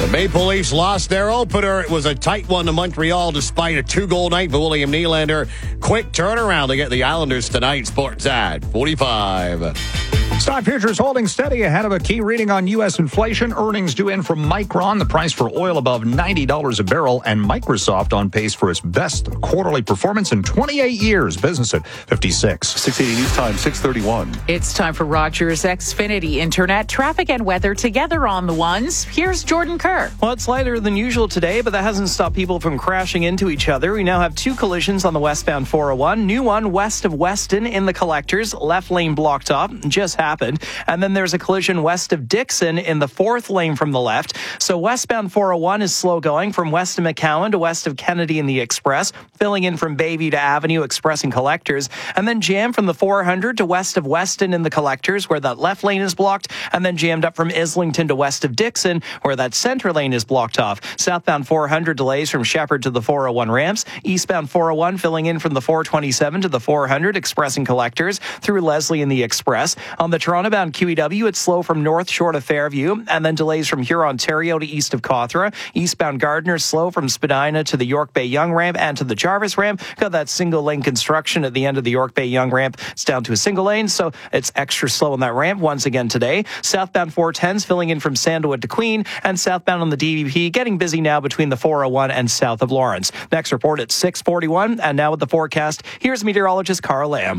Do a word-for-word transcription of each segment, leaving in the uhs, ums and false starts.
The Maple Leafs lost their opener. It was a tight one to Montreal despite a two-goal night for William Nylander. Quick turnaround to get the Islanders tonight. Sportsnet forty-five. Stock futures holding steady ahead of a key reading on U S inflation. Earnings due in from Micron, the price for oil above ninety dollars a barrel, and Microsoft on pace for its best quarterly performance in twenty-eight years. Business at fifty-six. six eighty News Time, six thirty-one. It's time for Rogers Xfinity Internet. Traffic and weather together on the ones. Here's Jordan Kerr. Well, it's lighter than usual today, but that hasn't stopped people from crashing into each other. We now have two collisions on the westbound four oh one. New one west of Weston in the collectors. Left lane blocked off. Just happened. And then there's a collision west of Dixon in the fourth lane from the left. So westbound four oh one is slow going from west of McCowan to west of Kennedy in the Express, filling in from Bayview to Avenue Express and collectors, and then jam from the four hundred to west of Weston in the collectors where that left lane is blocked, and then jammed up from Islington to west of Dixon where that center lane is blocked off. Southbound four hundred delays from Shepherd to the four oh one ramps. Eastbound four oh one filling in from the four twenty-seven to the four hundred Express and collectors through Leslie in the Express. On the Toronto-bound Q E W, it's slow from North Shore to Fairview, and then delays from Huron, Ontario to east of Cawthra. Eastbound Gardiner, slow from Spadina to the York Bay Yonge ramp and to the Jarvis ramp. Got that single lane construction at the end of the York Bay Yonge ramp. It's down to a single lane, so it's extra slow on that ramp once again today. Southbound four tens filling in from Sandalwood to Queen, and southbound on the D V P getting busy now between the four oh one and south of Lawrence. Next report at six forty-one, and now with the forecast, here's meteorologist Carl Lamb.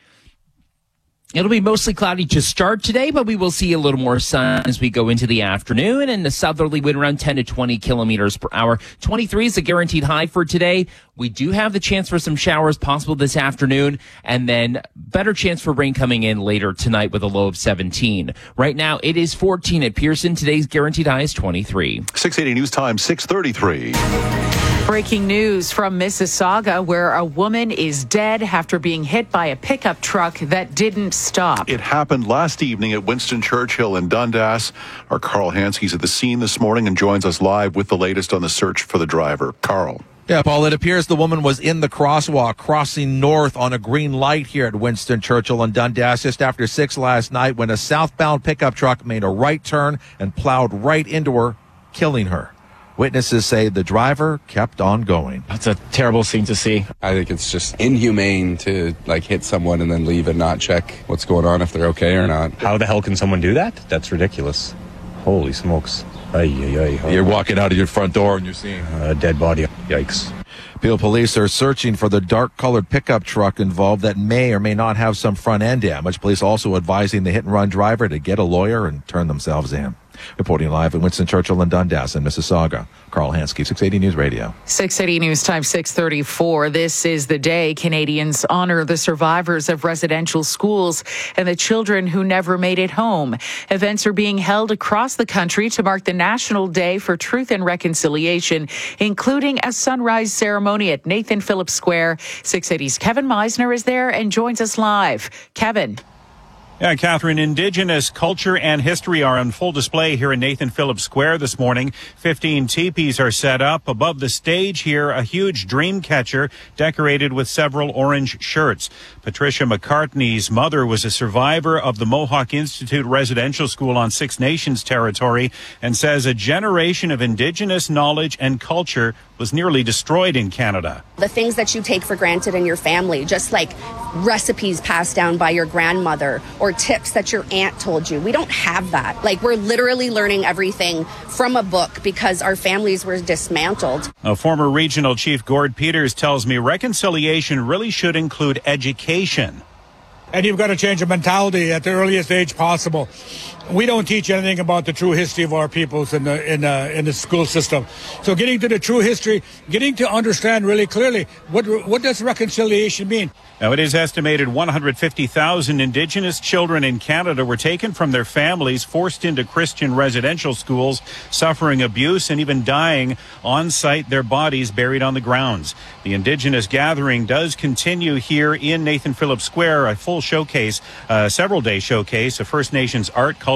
It'll be mostly cloudy to start today, but we will see a little more sun as we go into the afternoon, and the southerly wind around ten to twenty kilometers per hour. twenty-three is a guaranteed high for today. We do have the chance for some showers possible this afternoon, and then better chance for rain coming in later tonight with a low of seventeen. Right now, it is fourteen at Pearson. Today's guaranteed high is twenty-three. six eighty News Time, six thirty-three. Breaking news from Mississauga, where a woman is dead after being hit by a pickup truck that didn't stop. It happened last evening at Winston Churchill in Dundas. Our Carl Hanske's at the scene this morning and joins us live with the latest on the search for the driver. Carl. Yeah, Paul, it appears the woman was in the crosswalk crossing north on a green light here at Winston Churchill in Dundas just after six last night when a southbound pickup truck made a right turn and plowed right into her, killing her. Witnesses say the driver kept on going. That's a terrible scene to see. I think it's just inhumane to like hit someone and then leave and not check what's going on, if they're okay or not. How the hell can someone do that? That's ridiculous. Holy smokes. Ay, ay, ay. You're walking out of your front door and you're seeing a dead body. Yikes. Peel police are searching for the dark-colored pickup truck involved that may or may not have some front-end damage. Police also advising the hit-and-run driver to get a lawyer and turn themselves in. Reporting live at Winston Churchill in Dundas in Mississauga, Carl Hansky, six eighty News Radio. six eighty News Time, six thirty-four. This is the day Canadians honor the survivors of residential schools and the children who never made it home. Events are being held across the country to mark the National Day for Truth and Reconciliation, including a sunrise ceremony at Nathan Phillips Square. six eighty's Kevin Meisner is there and joins us live. Kevin. Yeah, Catherine, Indigenous culture and history are on full display here in Nathan Phillips Square this morning. Fifteen teepees are set up. Above the stage here, a huge dream catcher decorated with several orange shirts. Patricia McCartney's mother was a survivor of the Mohawk Institute Residential School on Six Nations territory and says a generation of Indigenous knowledge and culture was nearly destroyed in Canada. The things that you take for granted in your family, just like recipes passed down by your grandmother or tips that your aunt told you. We don't have that. Like, we're literally learning everything from a book because our families were dismantled. A former regional chief, Gord Peters, tells me reconciliation really should include education. And you've got to change the mentality at the earliest age possible. We don't teach anything about the true history of our peoples in the in the, in the school system. So getting to the true history, getting to understand really clearly what what does reconciliation mean. Now, it is estimated one hundred fifty thousand Indigenous children in Canada were taken from their families, forced into Christian residential schools, suffering abuse and even dying on site, their bodies buried on the grounds. The Indigenous gathering does continue here in Nathan Phillips Square, a full showcase, a several-day showcase of First Nations art, culture,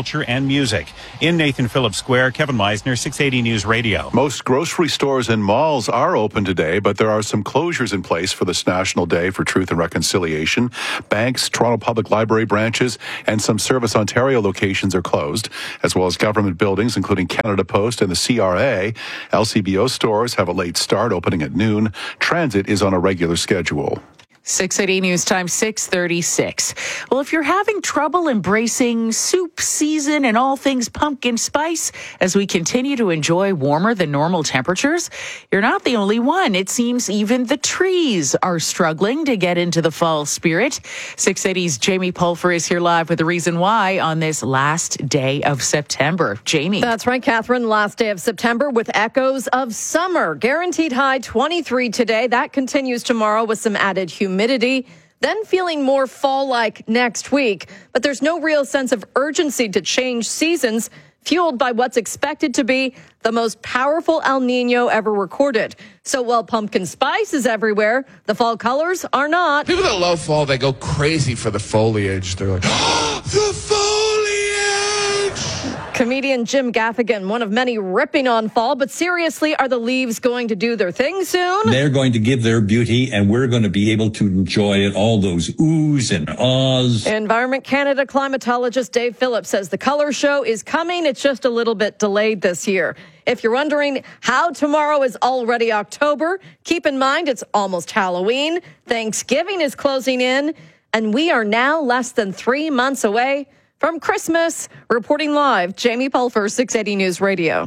culture and music. In Nathan Phillips Square, Kevin Meisner, six eighty News Radio. Most grocery stores and malls are open today, but there are some closures in place for this National Day for Truth and Reconciliation. Banks, Toronto Public Library branches, and some Service Ontario locations are closed, as well as government buildings, including Canada Post and the C R A. L C B O stores have a late start, opening at noon. Transit is on a regular schedule. six eighty News Time, six thirty-six. Well, if you're having trouble embracing soup season and all things pumpkin spice as we continue to enjoy warmer than normal temperatures, you're not the only one. It seems even the trees are struggling to get into the fall spirit. six eighty's Jamie Pulfer is here live with the reason why on this last day of September. Jamie. That's right, Catherine. Last day of September with echoes of summer. Guaranteed high twenty-three today. That continues tomorrow with some added humidity. Humidity, then feeling more fall-like next week. But there's no real sense of urgency to change seasons, fueled by what's expected to be the most powerful El Nino ever recorded. So while pumpkin spice is everywhere, the fall colors are not. People that love fall, they go crazy for the foliage. They're like, oh, the foliage! Comedian Jim Gaffigan, one of many ripping on fall, but seriously, are the leaves going to do their thing soon? They're going to give their beauty, and we're going to be able to enjoy it, all those oohs and ahs. Environment Canada climatologist Dave Phillips says the color show is coming. It's just a little bit delayed this year. If you're wondering how tomorrow is already October, keep in mind it's almost Halloween. Thanksgiving is closing in, and we are now less than three months away from Christmas. Reporting live, Jamie Pulfer, six eighty News Radio.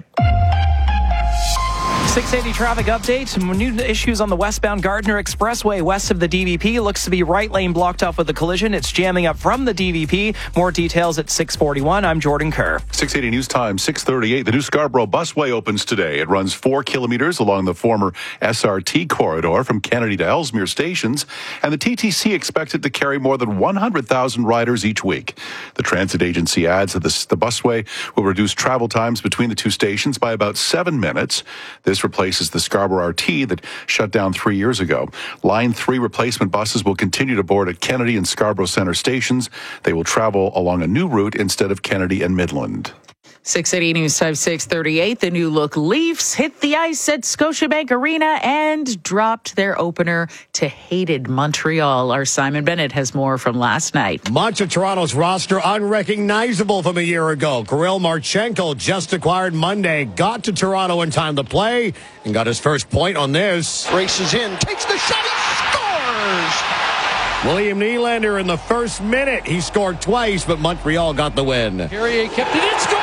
six eighty traffic update. Some new issues on the westbound Gardiner Expressway west of the D V P. Looks to be right lane blocked off with a collision. It's jamming up from the D V P. More details at six forty-one. I'm Jordan Kerr. six eighty News Time, six thirty-eight. The new Scarborough Busway opens today. It runs four kilometers along the former S R T corridor from Kennedy to Ellesmere stations, and the T T C expected to carry more than one hundred thousand riders each week. The transit agency adds that this, the busway will reduce travel times between the two stations by about seven minutes. This replaces the Scarborough R T that shut down three years ago. Line three replacement buses will continue to board at Kennedy and Scarborough Centre stations. They will travel along a new route instead of Kennedy and Midland. six eighty News Time, six thirty-eight. The new look Leafs hit the ice at Scotiabank Arena and dropped their opener to hated Montreal. Our Simon Bennett has more from last night. Much of Toronto's roster unrecognizable from a year ago. Kirill Marchenko, just acquired Monday, got to Toronto in time to play and got his first point on this. Races in, takes the shot, he scores! William Nylander in the first minute. He scored twice, but Montreal got the win. Carrier kept it in, scores!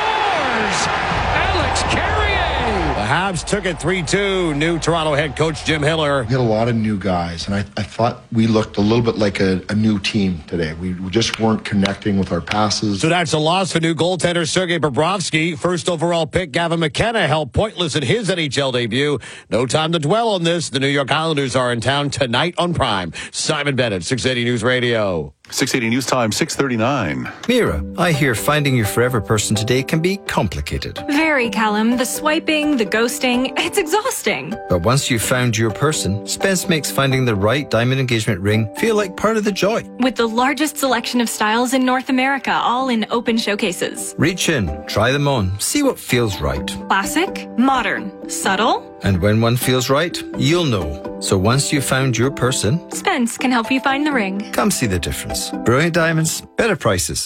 Alex Carrier! The Habs took it three two. New Toronto head coach Jim Hiller. We had a lot of new guys, and I, I thought we looked a little bit like a, a new team today. We, we just weren't connecting with our passes. So that's a loss for new goaltender Sergei Bobrovsky. First overall pick Gavin McKenna held pointless in his N H L debut. No time to dwell on this. The New York Islanders are in town tonight on Prime. Simon Bennett, six eighty News Radio. six eighty News Time, six thirty-nine. Mira, I hear finding your forever person today can be complicated. Very, Callum. The swiping, the ghosting, it's exhausting. But once you've found your person, Spence makes finding the right diamond engagement ring feel like part of the joy. With the largest selection of styles in North America, all in open showcases. Reach in, try them on, see what feels right. Classic, modern, subtle. And when one feels right, you'll know. So once you've found your person, Spence can help you find the ring. Come see the difference. Brilliant diamonds, better prices.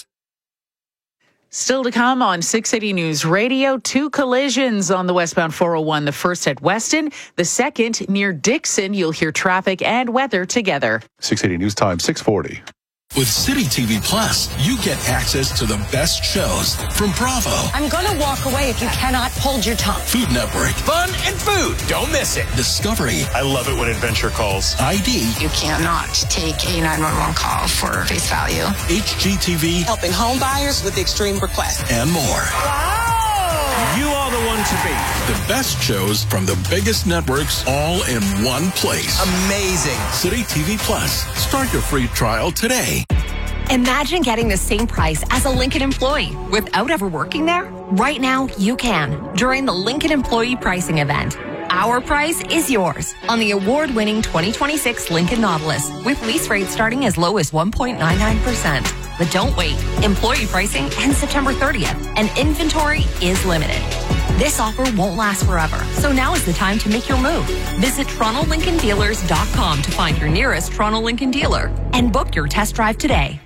Still to come on six eighty News Radio, two collisions on the westbound four oh one. The first at Weston, the second near Dixon. You'll hear traffic and weather together. six eighty News Time, six forty. With City T V Plus, you get access to the best shows from Bravo. I'm gonna walk away if you cannot hold your tongue. Food Network. Fun and food. Don't miss it. Discovery. I love it when adventure calls. I D. You cannot take a nine one one call for face value. H G T V. Helping home buyers with extreme requests. And more. Wow! You are the one to beat. The best shows from the biggest networks all in one place. Amazing. City T V Plus. Start your free trial today. Imagine getting the same price as a Lincoln employee without ever working there. Right now, you can during the Lincoln Employee Pricing Event. our price is yours on the award-winning twenty twenty-six Lincoln Nautilus with lease rates starting as low as one point nine nine percent. But don't wait. Employee pricing ends September thirtieth, and inventory is limited. This offer won't last forever, so now is the time to make your move. Visit Toronto Lincoln Dealers dot com to find your nearest Toronto Lincoln dealer and book your test drive today.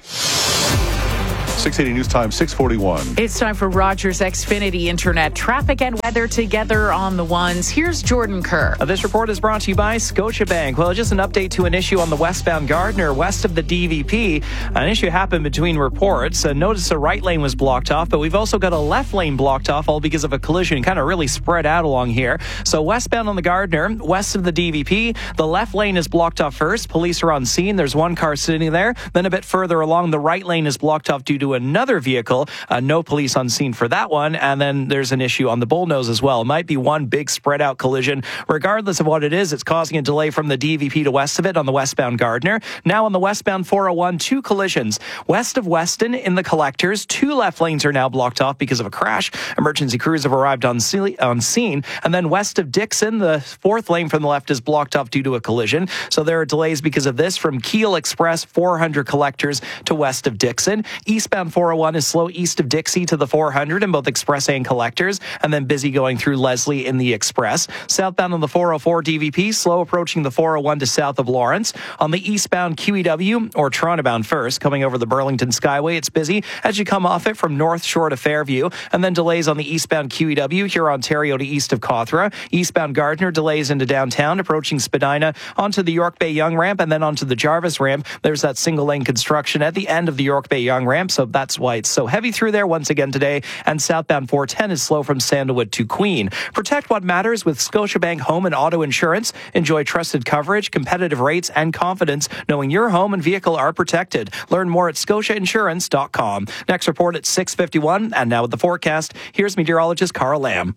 six eighty News Time, six forty-one. It's time for Rogers Xfinity Internet traffic and weather together on the ones. Here's Jordan Kerr. Uh, this report is brought to you by Scotiabank. Well, just an update to an issue on the westbound Gardiner west of the D V P. An issue happened between reports. Uh, notice a right lane was blocked off, but we've also got a left lane blocked off, all because of a collision, kind of really spread out along here. So westbound on the Gardiner, west of the D V P, the left lane is blocked off first. Police are on scene. There's one car sitting there. Then a bit further along, the right lane is blocked off due to another vehicle. Uh, no police on scene for that one. And then there's an issue on the Bullnose as well. It might be one big spread out collision. Regardless of what it is, it's causing a delay from the D V P to west of it on the westbound Gardiner. Now on the westbound four oh one, two collisions. West of Weston in the Collectors, two left lanes are now blocked off because of a crash. Emergency crews have arrived on scene. And then west of Dixon, the fourth lane from the left is blocked off due to a collision. So there are delays because of this from Keel Express four hundred Collectors to west of Dixon. Eastbound four oh one is slow east of Dixie to the four hundred in both Express and Collectors, and then busy going through Leslie in the Express. Southbound on the four oh four D V P, slow approaching the four oh one to south of Lawrence. On the eastbound Q E W, or Toronto bound first, coming over the Burlington Skyway, it's busy as you come off it from North Shore to Fairview, and then delays on the eastbound Q E W, here Ontario to east of Cawthra. Eastbound Gardiner, delays into downtown, approaching Spadina, onto the York Bay Yonge ramp, and then onto the Jarvis ramp. There's that single lane construction at the end of the York Bay Yonge ramp, so that's why it's so heavy through there once again today. And southbound four ten is slow from Sandalwood to Queen. Protect what matters with Scotiabank Home and Auto Insurance. Enjoy trusted coverage, competitive rates, and confidence knowing your home and vehicle are protected. Learn more at scotia insurance dot com. Next report at six fifty-one. And now with the forecast, here's meteorologist Carl Lamb.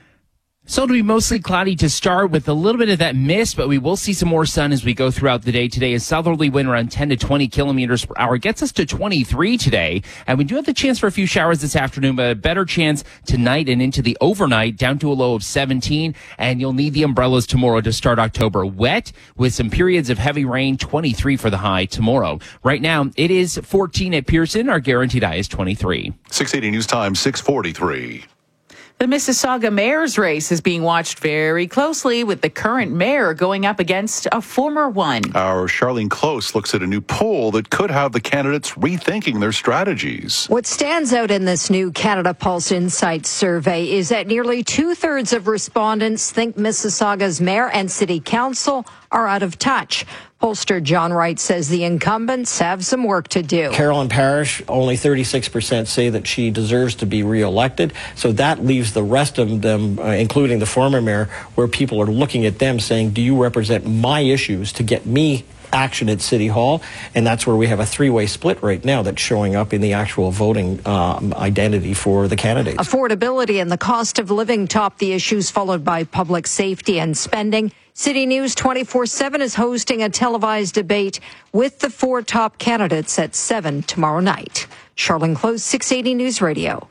So it'll be mostly cloudy to start with a little bit of that mist, but we will see some more sun as we go throughout the day today. A southerly wind around ten to twenty kilometers per hour gets us to twenty-three today. And we do have the chance for a few showers this afternoon, but a better chance tonight and into the overnight down to a low of seventeen. And you'll need the umbrellas tomorrow to start October wet with some periods of heavy rain, twenty-three for the high tomorrow. Right now, it is fourteen at Pearson. Our guaranteed high is twenty-three. six eighty News Time, six forty-three. The Mississauga mayor's race is being watched very closely, with the current mayor going up against a former one. Our Charlene Close looks at a new poll that could have the candidates rethinking their strategies. What stands out in this new Canada Pulse Insights survey is that nearly two-thirds of respondents think Mississauga's mayor and city council are out of touch. Pollster John Wright says the incumbents have some work to do. Carolyn Parrish, only thirty-six percent say that she deserves to be reelected. So that leaves the rest of them, uh, including the former mayor, where people are looking at them saying, do you represent my issues to get me action at City Hall? And that's where we have a three-way split right now that's showing up in the actual voting um, identity for the candidates. Affordability and the cost of living top the issues, followed by public safety and spending. City News twenty-four seven is hosting a televised debate with the four top candidates at seven tomorrow night. Charlene Close, six eighty News Radio.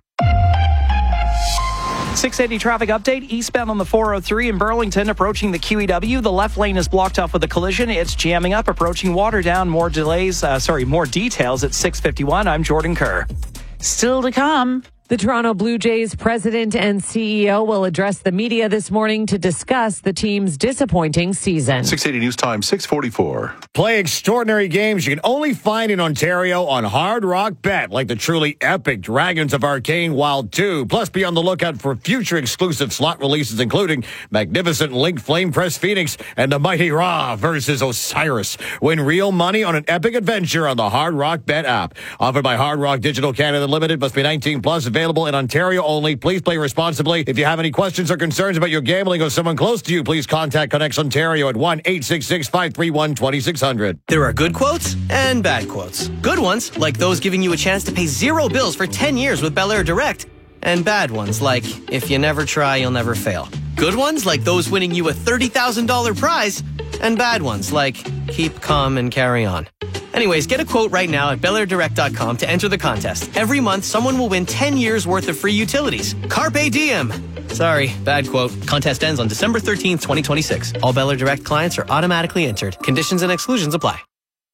six eighty traffic update. Eastbound on the four oh three in Burlington, approaching the Q E W. The left lane is blocked off with a collision. It's jamming up, approaching Waterdown. More delays, uh, sorry, more details at six fifty-one. I'm Jordan Kerr. Still to come. The Toronto Blue Jays president and C E O will address the media this morning to discuss the team's disappointing season. six eighty News Time, six forty-four. Play extraordinary games you can only find in Ontario on Hard Rock Bet, like the truly epic Dragons of Arcane Wild two. Plus, be on the lookout for future exclusive slot releases, including Magnificent Link Flame Press Phoenix and the Mighty Ra versus Osiris. Win real money on an epic adventure on the Hard Rock Bet app. Offered by Hard Rock Digital Canada Limited. Must be nineteen plus. Available in Ontario only. Please play responsibly. If you have any questions or concerns about your gambling or someone close to you, please contact Connects Ontario at one eight six six, five three one, two six zero zero. There are good quotes and bad quotes. Good ones, like those giving you a chance to pay zero bills for ten years with Bel Air Direct. And bad ones, like, if you never try, you'll never fail. Good ones, like those winning you a thirty thousand dollars prize. And bad ones, like, keep calm and carry on. Anyways, get a quote right now at bel air direct dot com to enter the contest. Every month, someone will win ten years worth of free utilities. Carpe diem. Sorry, bad quote. Contest ends on December thirteenth, twenty twenty-six. All Bel Air Direct clients are automatically entered. Conditions and exclusions apply.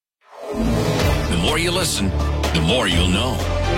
The more you listen, the more you'll know.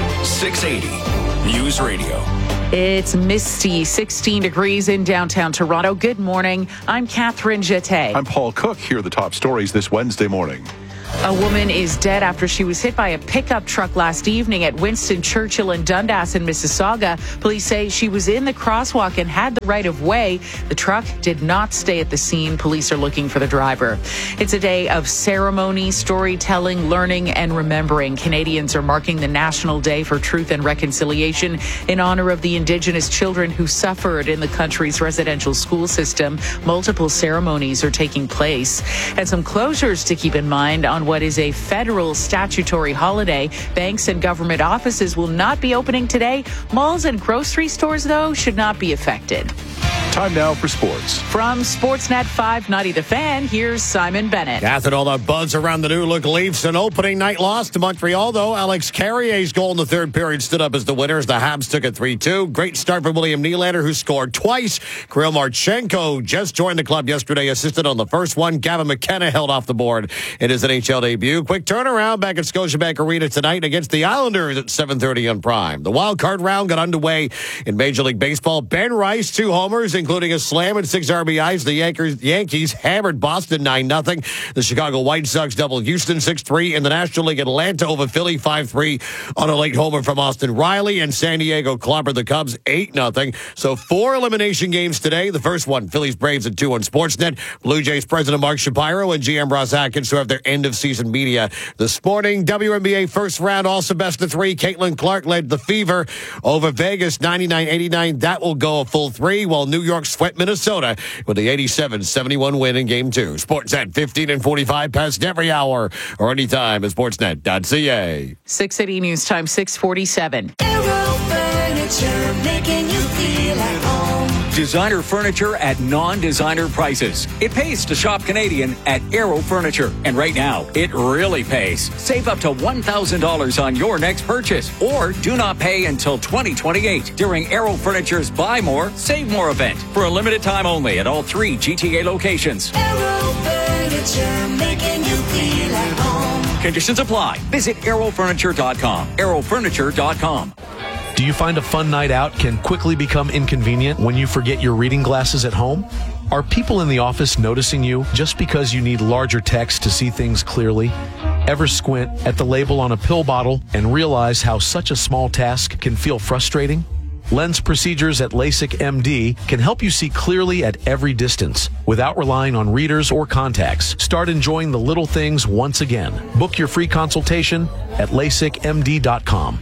six eighty News Radio. It's misty, sixteen degrees in downtown Toronto. Good morning. I'm Catherine Jeté. I'm Paul Cook. Here are the top stories this Wednesday morning. A woman is dead after she was hit by a pickup truck last evening at Winston Churchill and Dundas in Mississauga. Police say she was in the crosswalk and had the right of way. The truck did not stay at the scene. Police are looking for the driver. It's a day of ceremony, storytelling, learning, and remembering. Canadians are marking the National Day for Truth and Reconciliation in honor of the Indigenous children who suffered in the country's residential school system. Multiple ceremonies are taking place, and some closures to keep in mind on what is a federal statutory holiday. Banks and government offices will not be opening today. Malls and grocery stores, though, should not be affected. Time now for sports. From Sportsnet five ninety The Fan, here's Simon Bennett. After all the buzz around the new look Leafs, an opening night loss to Montreal, though. Alex Carrier's goal in the third period stood up as the winners. The Habs took it three two. Great start for William Nylander, who scored twice. Kirill Marchenko just joined the club yesterday, assisted on the first one. Gavin McKenna held off the board in his N H L debut. Quick turnaround back at Scotiabank Arena tonight against the Islanders at seven thirty on Prime. The wild card round got underway in Major League Baseball. Ben Rice, two homers, including a slam and six R B Is. The Yankees, Yankees hammered Boston nine nothing. The Chicago White Sox doubled Houston six three. In the National League, Atlanta over Philly five three on a late homer from Austin Riley. And San Diego clobbered the Cubs eight nothing. So four elimination games today. The first one, Phillies Braves at two on Sportsnet. Blue Jays president Mark Shapiro and G M Ross Atkins, who have their end of season media this morning. W N B A first round, also best of three. Caitlin Clark led the Fever over Vegas ninety-nine eighty-nine. That will go a full three, while New York swept Minnesota with the eighty-seven seventy-one win in game two. Sportsnet fifteen and forty-five past every hour or anytime at sportsnet dot c a. six eighty News Time, six forty-seven. Aero Furniture, making you feel at home. Designer furniture at non-designer prices. It pays to shop Canadian at Aero Furniture. And right now, it really pays. Save up to one thousand dollars on your next purchase, or do not pay until twenty twenty-eight during Aero Furniture's Buy More, Save More event for a limited time only at all three G T A locations. Aero Furniture, making you feel at home. Conditions apply. Visit aero furniture dot com. aero furniture dot com. Do you find a fun night out can quickly become inconvenient when you forget your reading glasses at home? Are people in the office noticing you just because you need larger text to see things clearly? Ever squint at the label on a pill bottle and realize how such a small task can feel frustrating? Lens procedures at LASIK M D can help you see clearly at every distance without relying on readers or contacts. Start enjoying the little things once again. Book your free consultation at lasik m d dot com.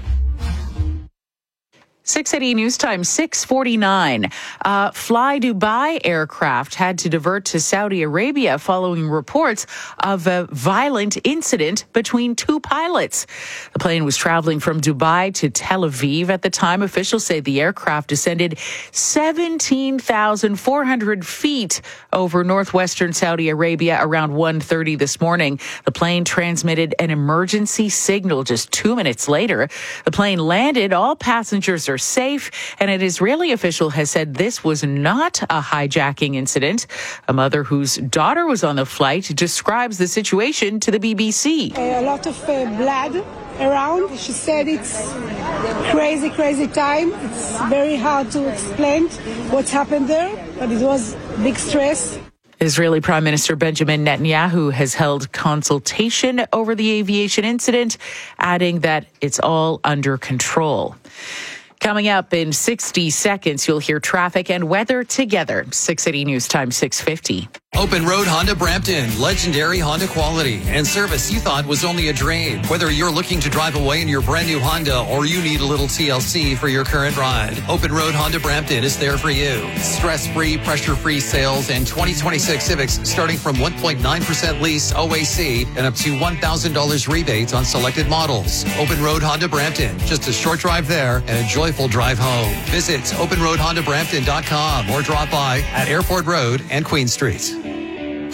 six eighty News Time, six forty-nine. Uh, Fly Dubai aircraft had to divert to Saudi Arabia following reports of a violent incident between two pilots. The plane was traveling from Dubai to Tel Aviv at the time. Officials say the aircraft descended seventeen thousand four hundred feet over northwestern Saudi Arabia around one thirty this morning. The plane transmitted an emergency signal just two minutes later. The plane landed. All passengers are safe, and an Israeli official has said this was not a hijacking incident. A mother whose daughter was on the flight describes the situation to the B B C. A lot of uh, blood around. She said it's crazy, crazy time. It's very hard to explain what's happened there, but it was big stress. Israeli Prime Minister Benjamin Netanyahu has held consultation over the aviation incident, adding that it's all under control. Coming up in sixty seconds, you'll hear traffic and weather together. six eighty News Time, six fifty. Open Road Honda Brampton, legendary Honda quality and service you thought was only a dream. Whether you're looking to drive away in your brand new Honda or you need a little T L C for your current ride, Open Road Honda Brampton is there for you. Stress-free, pressure-free sales and twenty twenty-six Civics starting from one point nine percent lease O A C and up to one thousand dollars rebates on selected models. Open Road Honda Brampton, just a short drive there and a joyful drive home. Visit open road honda brampton dot com or drop by at Airport Road and Queen Street.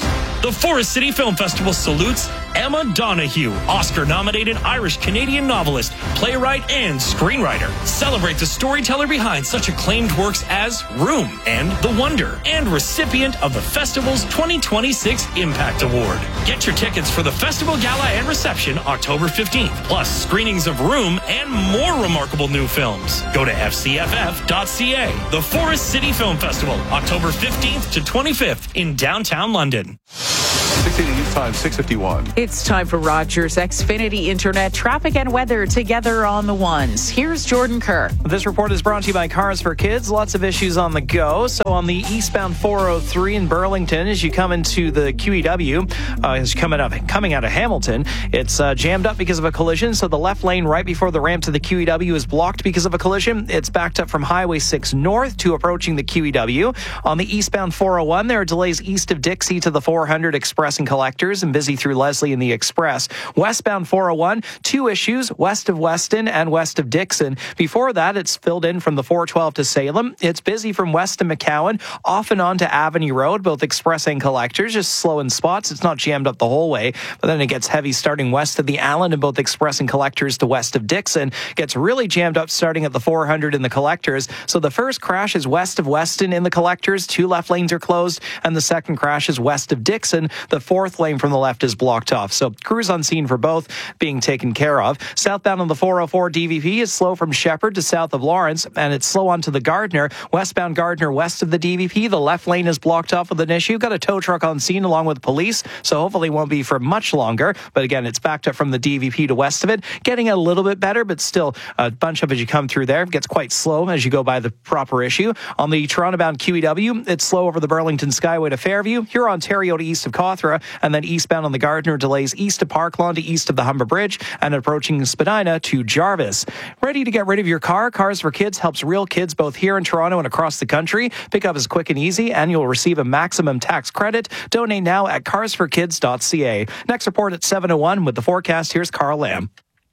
The Forest City Film Festival salutes Emma Donoghue, Oscar-nominated Irish-Canadian novelist, playwright, and screenwriter. Celebrate the storyteller behind such acclaimed works as Room and The Wonder, and recipient of the festival's twenty twenty-six Impact Award. Get your tickets for the festival gala and reception October fifteenth, plus screenings of Room and more remarkable new films. Go to f c f f dot c a. The Forest City Film Festival, October fifteenth to twenty-fifth in downtown London. six eighty News Time, six fifty-one. It's time for Rogers Xfinity Internet traffic and weather together on the ones. Here's Jordan Kerr. This report is brought to you by Cars for Kids. Lots of issues on the go. So on the eastbound four oh three in Burlington, as you come into the Q E W, uh, as you coming up, coming out of Hamilton, it's uh, jammed up because of a collision. So the left lane right before the ramp to the Q E W is blocked because of a collision. It's backed up from Highway six north to approaching the Q E W. On the eastbound four oh one, there are delays east of Dixie to the four hundred Express and Collectors, and busy through Leslie and the Express. Westbound four oh one, two issues west of Weston and west of Dixon. Before that, it's filled in from the four twelve to Salem. It's busy from west of McCowan, off and on to Avenue Road, both Express and Collectors, just slow in spots. It's not jammed up the whole way, but then it gets heavy starting west of the Allen and both Express and Collectors to west of Dixon. Gets really jammed up starting at the four hundred in the Collectors. So the first crash is west of Weston in the Collectors. Two left lanes are closed, and the second crash is west of Dixon. The fourth lane from the left is blocked off. So crews on scene for both being taken care of. Southbound on the four oh four D V P is slow from Shepherd to south of Lawrence, and it's slow onto the Gardner. Westbound Gardner west of the D V P, the left lane is blocked off with an issue. Got a tow truck on scene along with police, so hopefully won't be for much longer. But again, it's backed up from the D V P to west of it. Getting a little bit better, but still a bunch of as you come through there. It gets quite slow as you go by the proper issue. On the Toronto-bound Q E W, it's slow over the Burlington Skyway to Fairview. Here Ontario to east of Cawthra, and then eastbound on the Gardner, delays east of Park Lawn to east of the Humber Bridge, and approaching Spadina to Jarvis. Ready to get rid of your car? Cars for Kids helps real kids both here in Toronto and across the country. Pickup is quick and easy, and you'll receive a maximum tax credit. Donate now at cars for kids dot c a. Next report at seven oh one with the forecast. Here's Carl Lamb.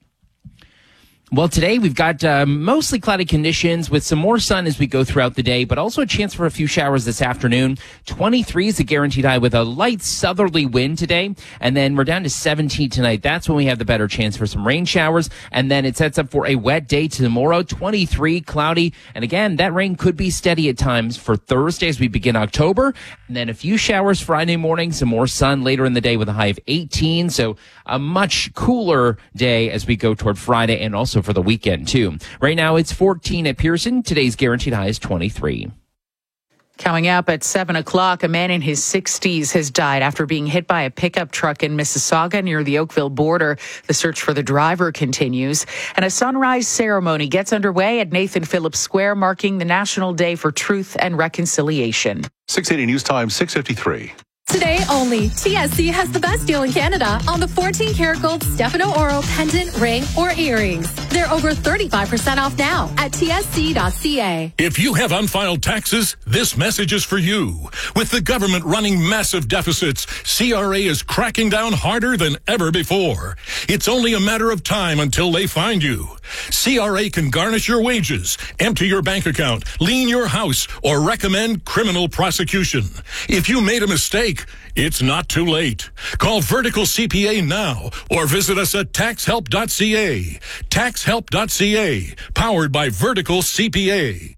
Well, today we've got uh, mostly cloudy conditions with some more sun as we go throughout the day, but also a chance for a few showers this afternoon. twenty-three is a guaranteed high with a light southerly wind today, and then we're down to seventeen tonight. That's when we have the better chance for some rain showers, and then it sets up for a wet day tomorrow. twenty-three, cloudy, and again, that rain could be steady at times for Thursday as we begin October, and then a few showers Friday morning, some more sun later in the day with a high of eighteen, so a much cooler day as we go toward Friday and also for the weekend too. Right now it's fourteen at Pearson. Today's guaranteed high is twenty-three. Coming up at seven o'clock, a man in his sixties has died after being hit by a pickup truck in Mississauga near the Oakville border. The search for the driver continues. And a sunrise ceremony gets underway at Nathan Phillips Square, marking the National Day for Truth and Reconciliation. six eighty News Time, six fifty-three. Today only, T S C has the best deal in Canada on the fourteen karat gold Stefano Oro pendant, ring, or earrings. They're over thirty-five percent off now at T S C dot C A. If you have unfiled taxes, this message is for you. With the government running massive deficits, C R A is cracking down harder than ever before. It's only a matter of time until they find you. C R A can garnish your wages, empty your bank account, lien your house, or recommend criminal prosecution. If you made a mistake, it's not too late. Call Vertical C P A now or visit us at tax help dot c a. tax help dot c a, powered by Vertical C P A.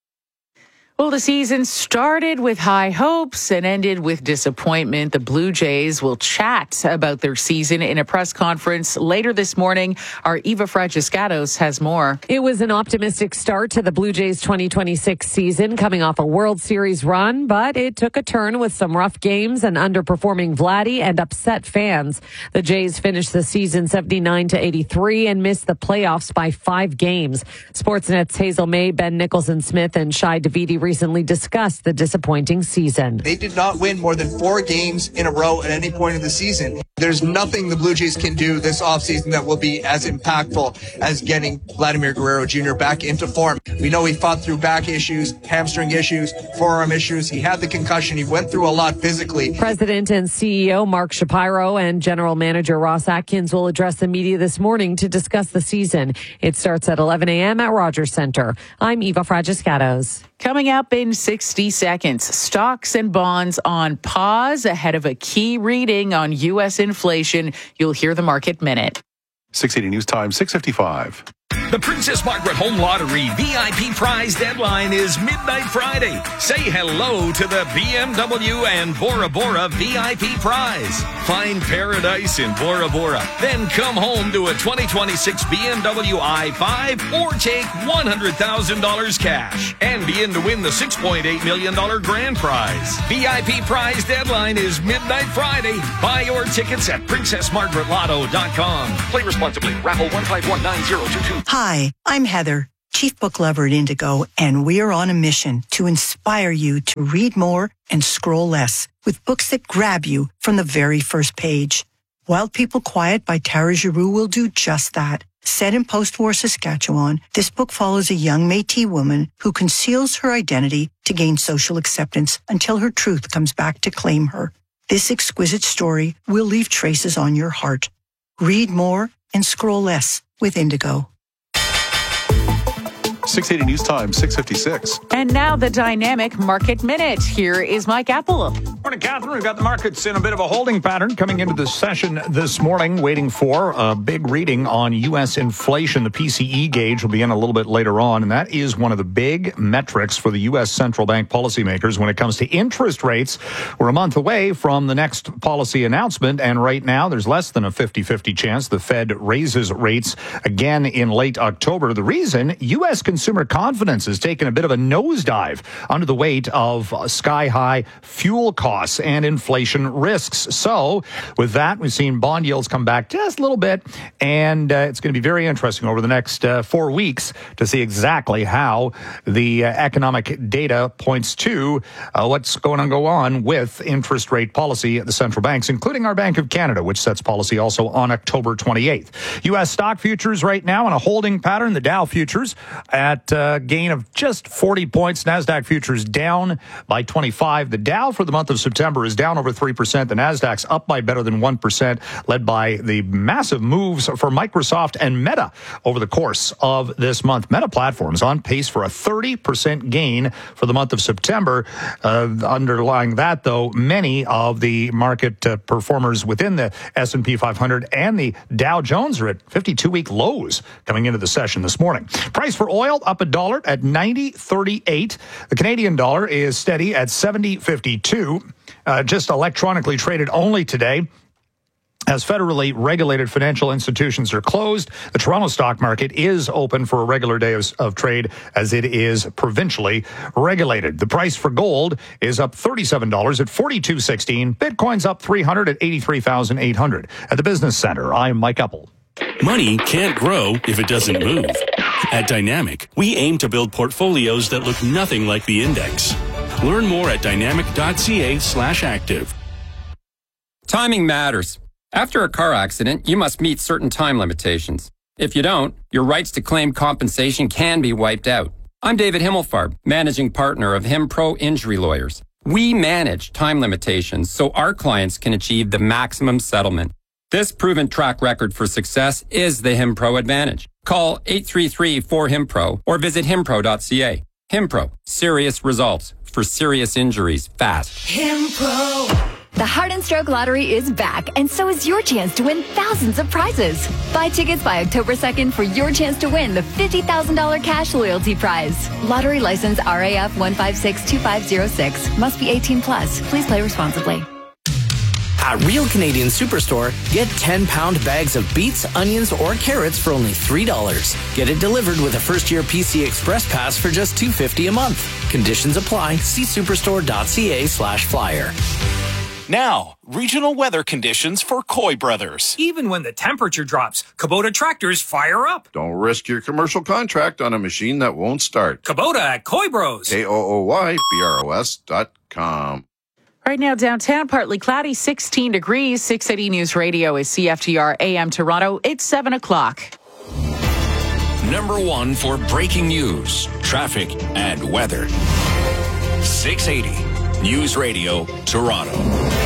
Well, the season started with high hopes and ended with disappointment. The Blue Jays will chat about their season in a press conference later this morning. Our Eva Fragiscatos has more. It was an optimistic start to the Blue Jays twenty twenty-six season, coming off a World Series run, but it took a turn with some rough games and underperforming Vladdy and upset fans. The Jays finished the season seventy-nine to eighty-three and missed the playoffs by five games. Sportsnet's Hazel May, Ben Nicholson-Smith, and Shai Davidi recently discussed the disappointing season. They did not win more than four games in a row at any point of the season. There's nothing the Blue Jays can do this offseason that will be as impactful as getting Vladimir Guerrero Junior back into form. We know he fought through back issues, hamstring issues, forearm issues. He had the concussion. He went through a lot physically. President and C E O Mark Shapiro and General Manager Ross Atkins will address the media this morning to discuss the season. It starts at eleven a.m. at Rogers Center. I'm Eva Fragiscatos. Coming up in sixty seconds, stocks and bonds on pause ahead of a key reading on U S inflation. You'll hear the Market Minute. six eighty News Time, six fifty-five. The Princess Margaret Home Lottery V I P prize deadline is midnight Friday. Say hello to the B M W and Bora Bora V I P prize. Find paradise in Bora Bora. Then come home to a twenty twenty-six B M W i five or take one hundred thousand dollars cash and be in to win the six point eight million dollars grand prize. V I P prize deadline is midnight Friday. Buy your tickets at princess margaret lotto dot com. Play responsibly. Raffle one five one nine zero two two. Hi, I'm Heather, Chief Book Lover at Indigo, and we're on a mission to inspire you to read more and scroll less with books that grab you from the very first page. Wild People Quiet by Tara Giroux will do just that. Set in post-war Saskatchewan, this book follows a young Métis woman who conceals her identity to gain social acceptance until her truth comes back to claim her. This exquisite story will leave traces on your heart. Read more and scroll less with Indigo. six eighty News Time, six fifty-six. And now the Dynamic Market Minute. Here is Mike Apple. Morning, Catherine. We've got the markets in a bit of a holding pattern coming into the session this morning, waiting for a big reading on U S inflation. The P C E gauge will be in a little bit later on, and that is one of the big metrics for the U S central bank policymakers when it comes to interest rates. We're a month away from the next policy announcement, and right now there's less than a fifty-fifty chance the Fed raises rates again in late October. The reason, U S consumer confidence has taken a bit of a nosedive under the weight of sky-high fuel costs and inflation risks. So with that, we've seen bond yields come back just a little bit, and uh, it's going to be very interesting over the next uh, four weeks to see exactly how the uh, economic data points to uh, what's going to go on with interest rate policy at the central banks, including our Bank of Canada, which sets policy also on October twenty-eighth. U S stock futures right now in a holding pattern. The Dow futures at a gain of just forty points. NASDAQ futures down by twenty-five. The Dow for the month of September is down over three percent. The NASDAQ's up by better than one percent, led by the massive moves for Microsoft and Meta over the course of this month. Meta Platforms on pace for a thirty percent gain for the month of September. Uh, underlying that, though, many of the market uh, performers within the S and P five hundred and the Dow Jones are at fifty-two week lows coming into the session this morning. Price for oil up a dollar at ninety thirty-eight. The Canadian dollar is steady at seventy fifty-two. Uh, just electronically traded only today. As federally regulated financial institutions are closed, the Toronto stock market is open for a regular day of, of trade as it is provincially regulated. The price for gold is up thirty-seven dollars at forty-two sixteen. Bitcoin's up three hundred at eighty-three thousand eight hundred. At the Business Center, I'm Mike Uppel. Money can't grow if it doesn't move. At Dynamic, we aim to build portfolios that look nothing like the index. Learn more at dynamic.ca slash active. Timing matters. After a car accident, you must meet certain time limitations. If you don't, your rights to claim compensation can be wiped out. I'm David Himmelfarb, managing partner of HimPro Injury Lawyers. We manage time limitations so our clients can achieve the maximum settlement. This proven track record for success is the HimPro Advantage. Call eight three three four HimPro or visit himpro dot c a. HimPro, serious results for serious injuries fast. HimPro. The Heart and Stroke Lottery is back, and so is your chance to win thousands of prizes. Buy tickets by October second for your chance to win the fifty thousand dollars cash loyalty prize. Lottery license R A F one five six two five zero six. Must be eighteen plus. Please play responsibly. At Real Canadian Superstore, get ten pound bags of beets, onions, or carrots for only three dollars. Get it delivered with a first-year P C Express Pass for just two dollars and fifty cents a month. Conditions apply. See superstore dot c a slash flyer. Now, regional weather conditions for Coy Brothers. Even when the temperature drops, Kubota tractors fire up. Don't risk your commercial contract on a machine that won't start. Kubota at Coy Bros. K O O Y B R O S dot com. Right now, downtown, partly cloudy, sixteen degrees. six eighty News Radio is C F T R A M Toronto. It's seven o'clock. Number one for breaking news, traffic, and weather. six eighty News Radio, Toronto.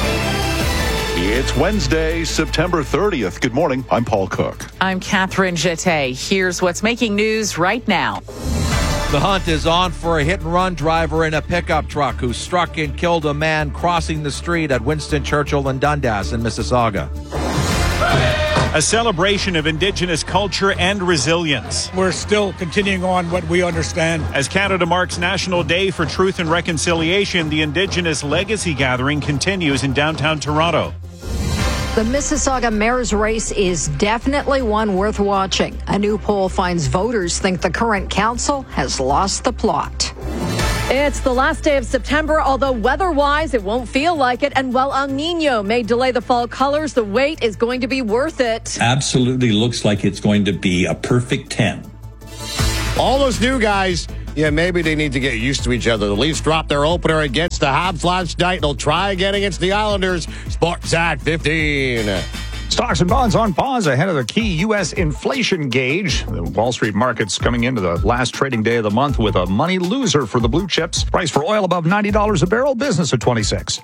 It's Wednesday, September thirtieth. Good morning. I'm Paul Cook. I'm Catherine Jeté. Here's what's making news right now. The hunt is on for a hit-and-run driver in a pickup truck who struck and killed a man crossing the street at Winston Churchill and Dundas in Mississauga. A celebration of Indigenous culture and resilience. We're still continuing on what we understand. As Canada marks National Day for Truth and Reconciliation, the Indigenous Legacy Gathering continues in downtown Toronto. The Mississauga mayor's race is definitely one worth watching. A new poll finds voters think the current council has lost the plot. It's the last day of September, although weather-wise, it won't feel like it. And while El Nino may delay the fall colors, the wait is going to be worth it. Absolutely looks like it's going to be a perfect ten. All those new guys, yeah, maybe they need to get used to each other. The Leafs dropped their opener against the Habs last night. They'll try again against the Islanders. Sports at fifteen. Stocks and bonds on pause ahead of the key U S inflation gauge. The Wall Street markets coming into the last trading day of the month with a money loser for the blue chips. Price for oil above ninety dollars a barrel. Business at twenty-six.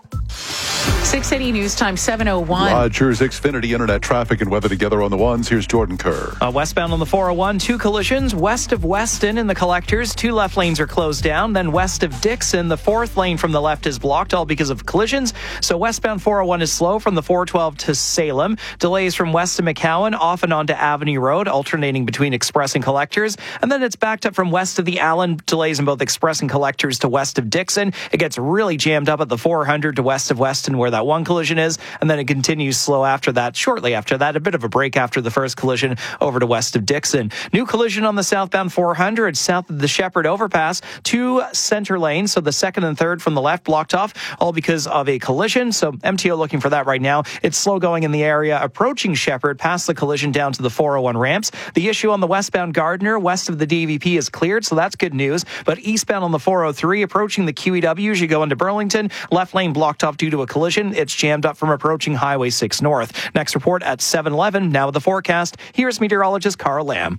six eighty News Time, seven oh one. Rogers Xfinity Internet traffic and weather together on the ones. Here's Jordan Kerr. Uh, westbound on the four oh one, two collisions. West of Weston in the collectors, two left lanes are closed down. Then west of Dixon, the fourth lane from the left is blocked, all because of collisions. So westbound four oh one is slow from the four twelve to Salem. Delays from west of McCowan, off and onto Avenue Road, alternating between Express and Collectors. And then it's backed up from west of the Allen, delays in both Express and Collectors to west of Dixon. It gets really jammed up at the four hundred to west of Weston where that one collision is. And then it continues slow after that, shortly after that. A bit of a break after the first collision over to west of Dixon. New collision on the southbound four hundred, south of the Shepherd overpass, two center lanes. So the second and third from the left blocked off, all because of a collision. So M T O looking for that right now. It's slow going in the area approaching Shepherd, past the collision down to the four oh one ramps. The issue on the westbound Gardner, west of the D V P, is cleared, so that's good news. But eastbound on the four oh three, approaching the Q E W as you go into Burlington, left lane blocked off due to a collision. It's jammed up from approaching Highway six North. Next report at seven eleven. Now with the forecast, here's meteorologist Carl Lamb.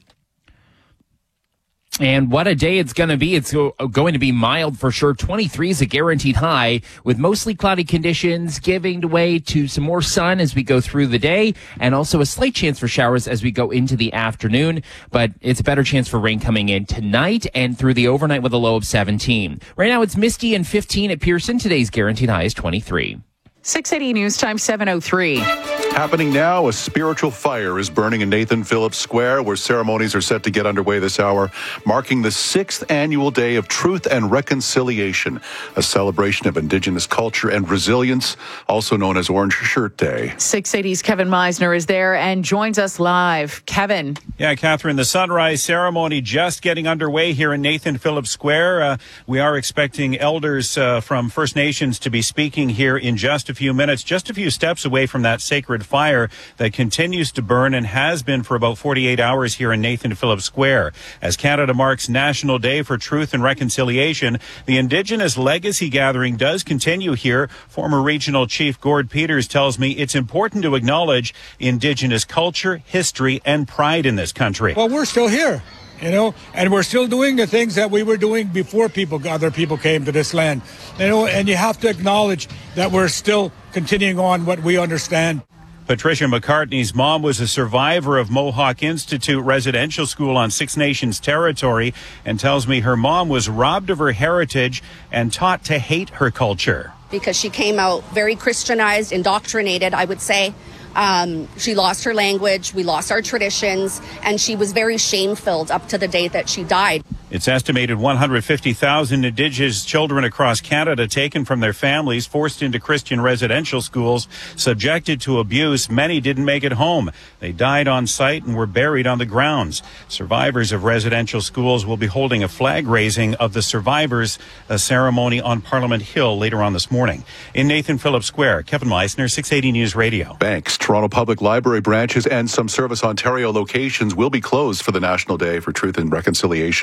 And what a day it's going to be. It's going to be mild for sure. twenty-three is a guaranteed high with mostly cloudy conditions giving way to some more sun as we go through the day and also a slight chance for showers as we go into the afternoon. But it's a better chance for rain coming in tonight and through the overnight with a low of seventeen. Right now it's misty and fifteen at Pearson. Today's guaranteed high is twenty-three. six eighty News Time, seven oh three. Happening now, a spiritual fire is burning in Nathan Phillips Square, where ceremonies are set to get underway this hour, marking the sixth annual Day of Truth and Reconciliation, a celebration of Indigenous culture and resilience, also known as Orange Shirt Day. six eighty's Kevin Meisner is there and joins us live. Kevin. Yeah, Catherine, the sunrise ceremony just getting underway here in Nathan Phillips Square. Uh, we are expecting elders uh, from First Nations to be speaking here in just a few minutes, just a few steps away from that sacred fire that continues to burn and has been for about forty-eight hours here in Nathan Phillips Square. As Canada marks National Day for Truth and Reconciliation, the Indigenous Legacy Gathering does continue here. Former Regional Chief Gord Peters tells me it's important to acknowledge Indigenous culture, history, and pride in this country. Well, we're still here, you know, and we're still doing the things that we were doing before people, other people came to this land, you know, and you have to acknowledge that we're still continuing on what we understand. Patricia McCartney's mom was a survivor of Mohawk Institute Residential School on Six Nations territory and tells me her mom was robbed of her heritage and taught to hate her culture. Because she came out very Christianized, indoctrinated, I would say. Um, she lost her language, we lost our traditions, and she was very shame-filled up to the day that she died. It's estimated one hundred fifty thousand Indigenous children across Canada taken from their families, forced into Christian residential schools, subjected to abuse. Many didn't make it home. They died on site and were buried on the grounds. Survivors of residential schools will be holding a flag raising of the survivors, a ceremony on Parliament Hill later on this morning. In Nathan Phillips Square, Kevin Meisner, six eighty News Radio. Banks, Toronto Public Library branches and some Service Ontario locations will be closed for the National Day for Truth and Reconciliation.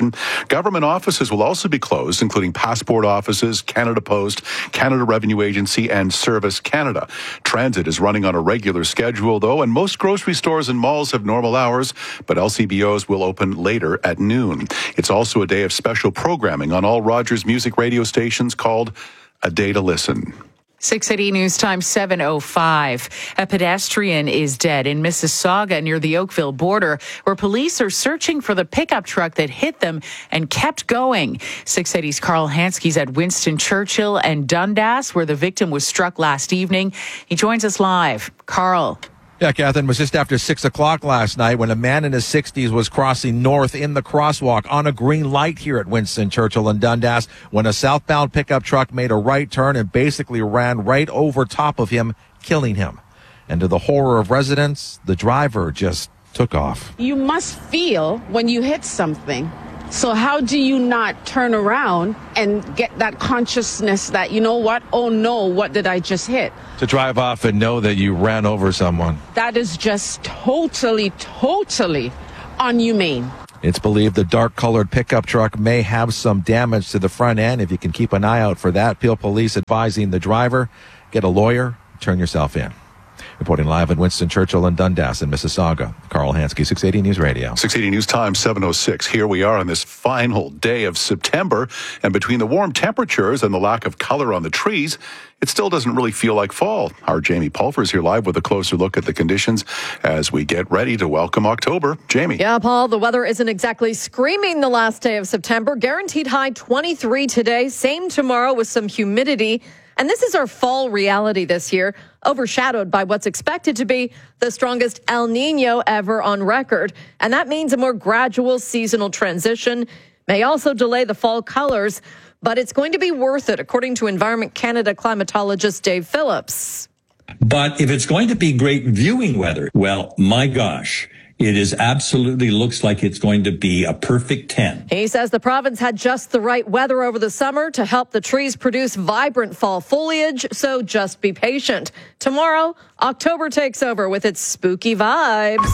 Government offices will also be closed, including passport offices, Canada Post, Canada Revenue Agency, and Service Canada. Transit is running on a regular schedule, though, and most grocery stores and malls have normal hours, but L C B Os will open later at noon. It's also a day of special programming on all Rogers Music radio stations called A Day to Listen. six eighty News Time seven oh five. A pedestrian is dead in Mississauga near the Oakville border, where police are searching for the pickup truck that hit them and kept going. six eighty's Carl Hansky's at Winston Churchill and Dundas, where the victim was struck last evening. He joins us live. Carl. Yeah, Catherine, it was just after six o'clock last night when a man in his sixties was crossing north in the crosswalk on a green light here at Winston Churchill and Dundas when a southbound pickup truck made a right turn and basically ran right over top of him, killing him. And to the horror of residents, the driver just took off. You must feel when you hit something. So how do you not turn around and get that consciousness that, you know what, oh no, what did I just hit? To drive off and know that you ran over someone. That is just totally, totally inhumane. It's believed the dark-colored pickup truck may have some damage to the front end. If you can keep an eye out for that, Peel Police advising the driver, get a lawyer, turn yourself in. Reporting live at Winston Churchill and Dundas in Mississauga, Carl Hansky, six eighty News Radio. six eighty News Time, seven oh six. Here we are on this final day of September, and between the warm temperatures and the lack of color on the trees, it still doesn't really feel like fall. Our Jamie Pulver is here live with a closer look at the conditions as we get ready to welcome October. Jamie. Yeah, Paul, the weather isn't exactly screaming the last day of September. Guaranteed high twenty-three today, same tomorrow with some humidity. And this is our fall reality this year, overshadowed by what's expected to be the strongest El Nino ever on record. And that means a more gradual seasonal transition, may also delay the fall colors, but it's going to be worth it, according to Environment Canada climatologist Dave Phillips. But if it's going to be great viewing weather, well, my gosh, it is absolutely looks like it's going to be a perfect ten. He says the province had just the right weather over the summer to help the trees produce vibrant fall foliage, so just be patient. Tomorrow, October takes over with its spooky vibes.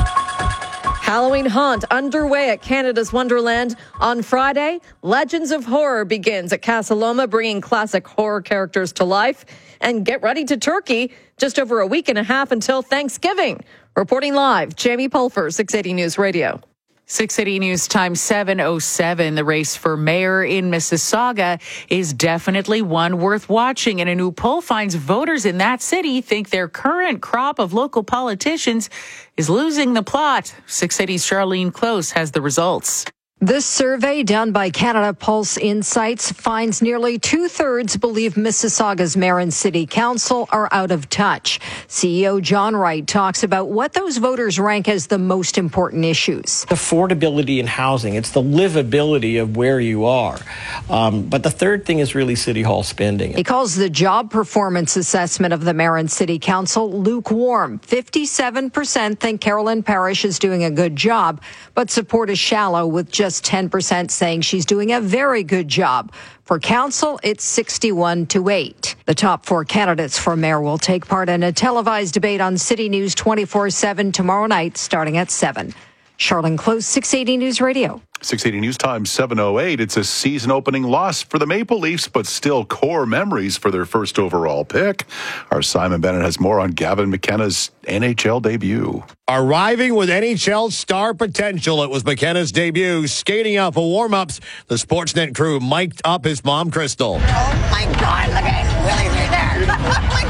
Halloween haunt underway at Canada's Wonderland. On Friday, Legends of Horror begins at Casa Loma, bringing classic horror characters to life. And get ready to Turkey, just over a week and a half until Thanksgiving. Reporting live, Jamie Pulver, six eighty News Radio. six eighty News Time seven oh seven. The race for mayor in Mississauga is definitely one worth watching, and a new poll finds voters in that city think their current crop of local politicians is losing the plot. six eighty's Charlene Close has the results. This survey done by Canada Pulse Insights finds nearly two-thirds believe Mississauga's mayor and city council are out of touch. C E O John Wright talks about what those voters rank as the most important issues. Affordability in housing. It's the livability of where you are. Um, but the third thing is really city hall spending. He calls the job performance assessment of the mayor and city council lukewarm. fifty-seven percent think Carolyn Parrish is doing a good job, but support is shallow, with just ten percent saying she's doing a very good job. For council, it's sixty-one to eight. The top four candidates for mayor will take part in a televised debate on City News twenty-four seven tomorrow night, starting at seven. Charlene Close, six eighty News Radio. six eighty News Time seven oh eight. It's a season opening loss for the Maple Leafs, but still core memories for their first overall pick. Our Simon Bennett has more on Gavin McKenna's N H L debut. Arriving with N H L star potential, it was McKenna's debut. Skating out for warm-ups, the Sportsnet crew mic'd up his mom, Crystal. Oh, my God. Look at Willie's right there. Oh, my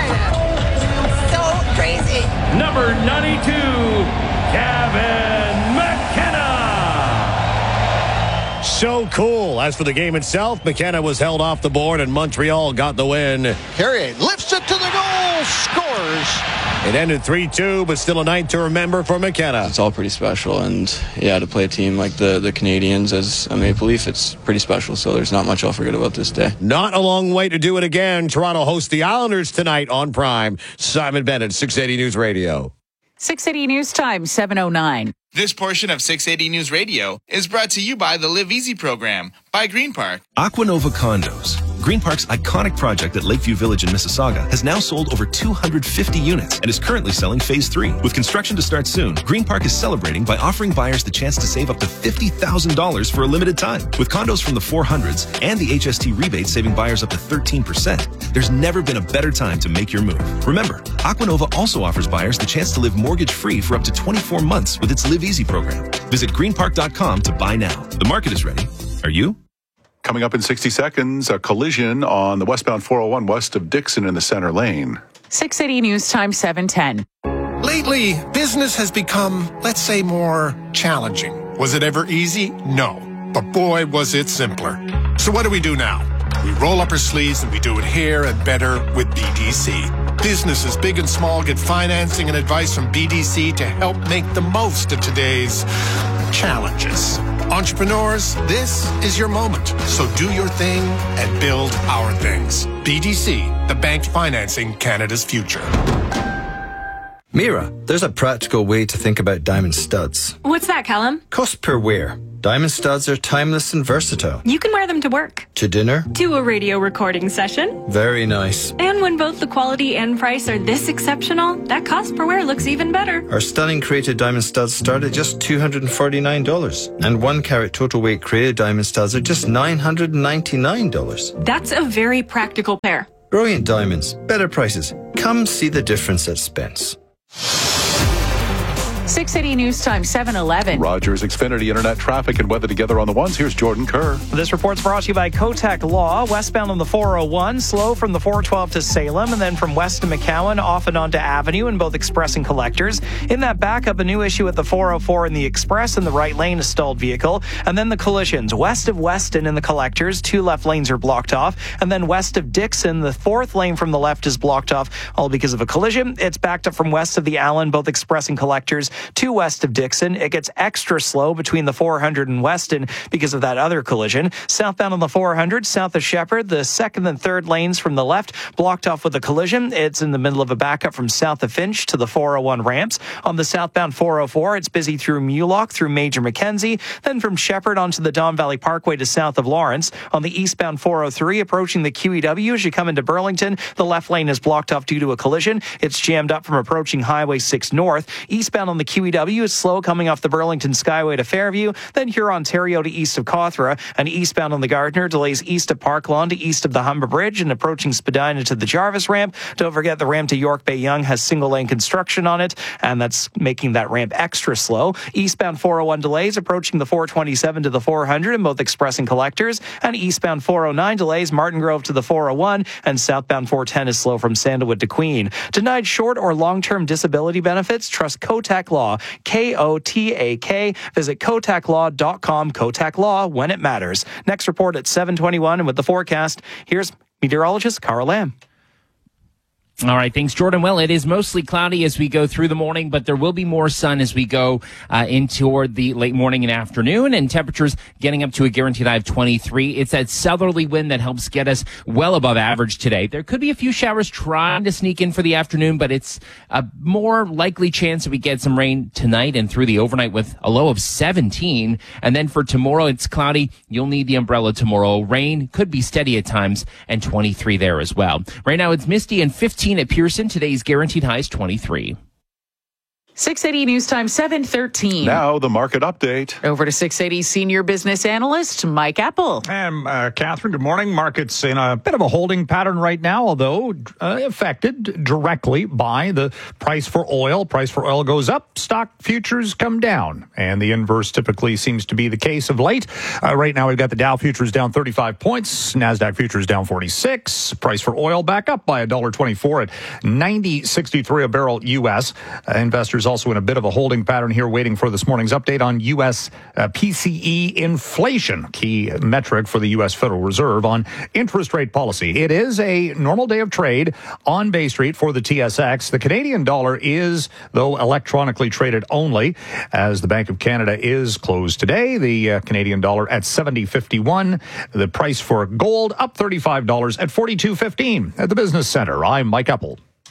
God. So crazy. Number ninety-two, Gavin McKenna. So cool. As for the game itself, McKenna was held off the board and Montreal got the win. Carrier lifts it to the goal, scores. It ended three two, but still a night to remember for McKenna. It's all pretty special, and yeah, to play a team like the, the Canadians as a Maple Leaf, it's pretty special, so there's not much I'll forget about this day. Not a long way to do it again. Toronto hosts the Islanders tonight on Prime. Simon Bennett, six eighty News Radio. six eighty News Time, seven oh nine. This portion of six eighty News Radio is brought to you by the Live Easy program by Green Park. Aquanova Condos. Green Park's iconic project at Lakeview Village in Mississauga has now sold over two hundred fifty units and is currently selling phase three. With construction to start soon, Green Park is celebrating by offering buyers the chance to save up to fifty thousand dollars for a limited time. With condos from the four hundreds and the H S T rebate saving buyers up to thirteen percent, there's never been a better time to make your move. Remember, Aquanova also offers buyers the chance to live mortgage-free for up to twenty-four months with its Live Easy program. Visit green park dot com to buy now. The market is ready. Are you? Coming up in sixty seconds, a collision on the westbound four oh one west of Dixon in the center lane. six eighty News Time seven ten. Lately, business has become, let's say, more challenging. Was it ever easy? No. But boy, was it simpler. So what do we do now? We roll up our sleeves and we do it here and better with B D C. Businesses big and small get financing and advice from B D C to help make the most of today's challenges. Entrepreneurs, this is your moment. So do your thing and build our things. B D C, the bank financing Canada's future. Mira, there's a practical way to think about diamond studs. What's that, Callum? Cost per wear. Diamond studs are timeless and versatile. You can wear them to work. To dinner. To a radio recording session. Very nice. And when both the quality and price are this exceptional, that cost per wear looks even better. Our stunning created diamond studs start at just two hundred forty-nine dollars. And one carat total weight created diamond studs are just nine hundred ninety-nine dollars. That's a very practical pair. Brilliant diamonds. Better prices. Come see the difference at Spence. six eighty News Time seven eleven. Rogers Xfinity Internet traffic and weather together on the ones. Here's Jordan Kerr. This report's brought to you by Kotak Law. Westbound on the four oh one, slow from the four twelve to Salem, and then from west to McCowan, off and onto Avenue in both Express and Collectors. In that backup, a new issue at the four oh four in the Express in the right lane, a stalled vehicle. And then the collisions. West of Weston in the Collectors, two left lanes are blocked off. And then west of Dixon, the fourth lane from the left is blocked off, all because of a collision. It's backed up from west of the Allen, both Express and Collectors, to west of Dixon. It gets extra slow between the four hundred and Weston because of that other collision. Southbound on the four hundred, south of Shepherd, the second and third lanes from the left blocked off with a collision. It's in the middle of a backup from south of Finch to the four oh one ramps. On the southbound four oh four, it's busy through Mulock, through Major Mackenzie, then from Shepherd onto the Don Valley Parkway to south of Lawrence. On the eastbound four oh three, approaching the Q E W as you come into Burlington, the left lane is blocked off due to a collision. It's jammed up from approaching Highway six North. Eastbound on the Q E W is slow coming off the Burlington Skyway to Fairview, then Huron-Ontario to east of Cawthra, and eastbound on the Gardiner delays east of Park Lawn to east of the Humber Bridge and approaching Spadina to the Jarvis ramp. Don't forget the ramp to York Bay Yonge has single lane construction on it, and that's making that ramp extra slow. Eastbound four oh one delays approaching the four twenty-seven to the four hundred in both Express and Collectors, and eastbound four oh nine delays Martin Grove to the four oh one, and southbound four ten is slow from Sandalwood to Queen. Denied short or long-term disability benefits? Trust Kotak Law. K O T A K. Visit kotak law dot com. Kotak Law, when it matters. Next report at seven twenty-one, and with the forecast, here's meteorologist Carl Lamb. All right, thanks, Jordan. Well, it is mostly cloudy as we go through the morning, but there will be more sun as we go uh, in toward the late morning and afternoon, and temperatures getting up to a guaranteed high of twenty-three. It's that southerly wind that helps get us well above average today. There could be a few showers trying to sneak in for the afternoon, but it's a more likely chance that we get some rain tonight and through the overnight with a low of seventeen. And then for tomorrow, it's cloudy. You'll need the umbrella tomorrow. Rain could be steady at times, and twenty-three there as well. Right now, it's misty and fifteen at Pearson. Today's guaranteed high is twenty-three. six eighty News Time seven thirteen. Now the market update. Over to six eighty senior business analyst Mike Apple. And uh, Catherine, good morning. Markets in a bit of a holding pattern right now, although uh, affected directly by the price for oil. Price for oil goes up, stock futures come down, and the inverse typically seems to be the case of late. Uh, right now, we've got the Dow futures down thirty-five points, NASDAQ futures down forty-six. Price for oil back up by one dollar twenty-four at ninety sixty-three a barrel U S. Uh, investors also in a bit of a holding pattern here, waiting for this morning's update on U S uh, P C E inflation, key metric for the U S Federal Reserve on interest rate policy. It is a normal day of trade on Bay Street for the T S X. The Canadian dollar is, though, electronically traded only, as the Bank of Canada is closed today. The uh, Canadian dollar at seventy fifty-one. The price for gold up thirty-five dollars at forty-two fifteen. At the Business Center, I'm Mike Apple.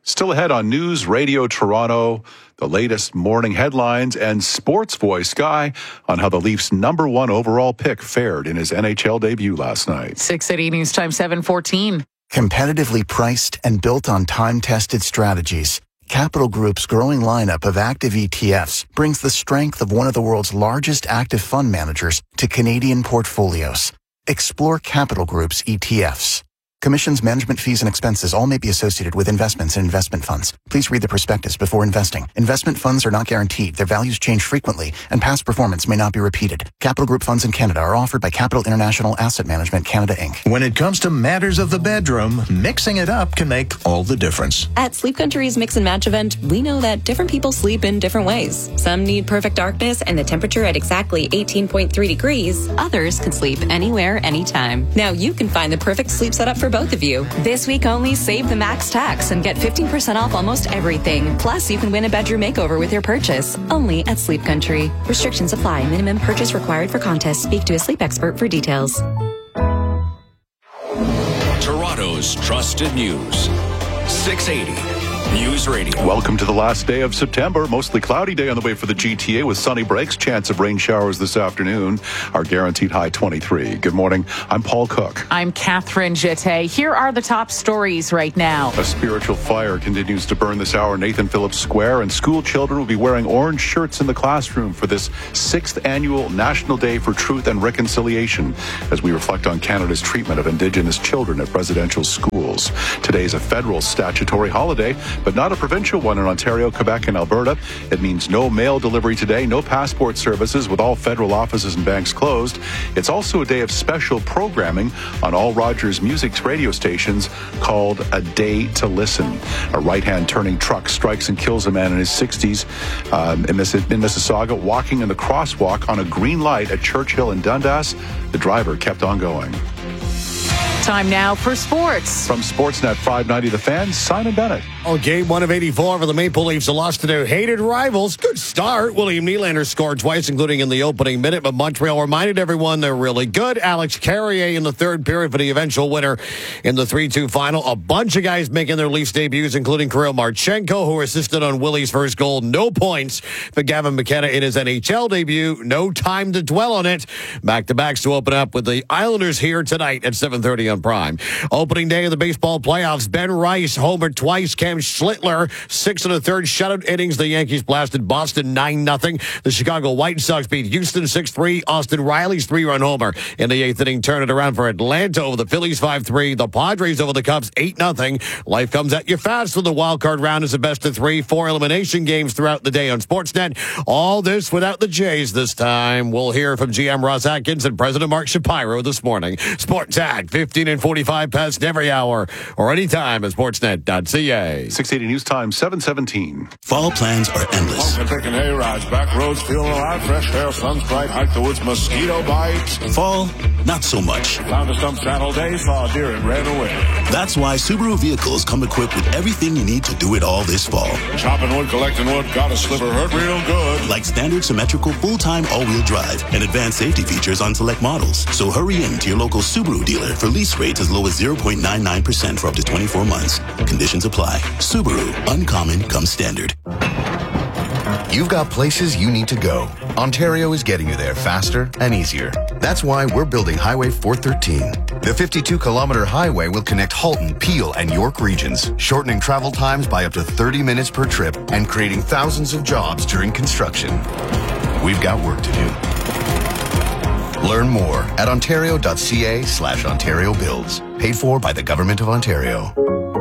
Still ahead on News Radio Toronto, the latest morning headlines, and Sports Voice Guy on how the Leafs' number one overall pick fared in his N H L debut last night. six eighty News Time seven fourteen. Competitively priced and built on time-tested strategies, Capital Group's growing lineup of active E T Fs brings the strength of one of the world's largest active fund managers to Canadian portfolios. Explore Capital Group's E T Fs. Commissions, management fees, and expenses all may be associated with investments in investment funds. Please read the prospectus before investing. Investment funds are not guaranteed. Their values change frequently, and past performance may not be repeated. Capital Group funds in Canada are offered by Capital International Asset Management Canada, Incorporated. When it comes to matters of the bedroom, mixing it up can make all the difference. At Sleep Country's Mix and Match event, we know that different people sleep in different ways. Some need perfect darkness and the temperature at exactly eighteen point three degrees. Others can sleep anywhere, anytime. Now you can find the perfect sleep setup for both of you. This week only, save the max tax and get fifteen percent off almost everything. Plus, you can win a bedroom makeover with your purchase. Only at Sleep Country. Restrictions apply. Minimum purchase required for contest. Speak to a sleep expert for details. Toronto's trusted news. six eighty News Radio. Welcome to the last day of September. Mostly cloudy day on the way for the G T A with sunny breaks. Chance of rain showers this afternoon. Our guaranteed high twenty-three. Good morning. I'm Paul Cook. I'm Catherine Jeté. Here are the top stories right now. A spiritual fire continues to burn this hour. Nathan Phillips Square, and school children will be wearing orange shirts in the classroom for this sixth annual National Day for Truth and Reconciliation as we reflect on Canada's treatment of Indigenous children at residential schools. Today is a federal statutory holiday, but not a provincial one in Ontario, Quebec, and Alberta. It means no mail delivery today, no passport services with all federal offices and banks closed. It's also a day of special programming on all Rogers Music's radio stations called A Day to Listen. A right-hand turning truck strikes and kills a man in his sixties um, in, Miss- in Mississauga walking in the crosswalk on a green light at Churchill and Dundas. The driver kept on going. Time now for sports. From Sportsnet five ninety, The Fan, Simon Bennett. Oh, game one of eighty-four for the Maple Leafs. A loss to their hated rivals. Good start. William Nylander scored twice, including in the opening minute, but Montreal reminded everyone they're really good. Alex Carrier in the third period for the eventual winner in the three two final. A bunch of guys making their Leafs debuts, including Kirill Marchenko, who assisted on Willie's first goal. No points for Gavin McKenna in his N H L debut. No time to dwell on it. Back-to-backs to open up with the Islanders here tonight at seven thirty on Prime. Opening day of the baseball playoffs, Ben Rice homered twice. Cam Schlittler, six and a third shutout innings. The Yankees blasted Boston nine nothing. The Chicago White Sox beat Houston six three. Austin Riley's three-run homer in the eighth inning turned it around for Atlanta over the Phillies five three. The Padres over the Cubs eight nothing. Life comes at you fast for the wild card round as a best of three. Four elimination games throughout the day on Sportsnet. All this without the Jays this time. We'll hear from G M Ross Atkins and President Mark Shapiro this morning. Sports at fifteen and forty-five past every hour or anytime at sportsnet dot c a. six eighty News Time, seven seventeen. Fall plans are endless. Taking hay rides, back roads, feeling alive, fresh air, sun's bright, hike the woods, mosquito bites. Fall, not so much. Found a stump saddle day, saw a deer and ran away. That's why Subaru vehicles come equipped with everything you need to do it all this fall. Chopping wood, collecting wood, got a sliver, hurt real good. Like standard symmetrical full-time all-wheel drive and advanced safety features on select models. So hurry in to your local Subaru dealer for lease rates as low as zero point nine nine percent for up to twenty-four months. Conditions apply. Subaru, uncommon comes standard. You've got places you need to go. Ontario is getting you there faster and easier. That's why we're building Highway four thirteen. The fifty-two kilometer highway will connect Halton, Peel, and York regions, shortening travel times by up to thirty minutes per trip and creating thousands of jobs during construction. We've got work to do. Learn more at ontario.ca slash Ontario Builds. Paid for by the Government of Ontario.